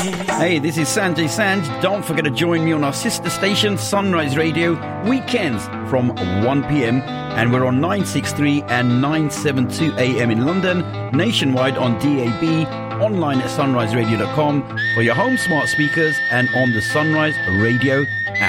Hey, this is Sanjay Sanj. Don't forget to join me on our sister station, Sunrise Radio, weekends from 1 p.m. And we're on 963 and 972 a.m. in London, nationwide on DAB, online at sunriseradio.com, for your home smart speakers and on the Sunrise Radio app.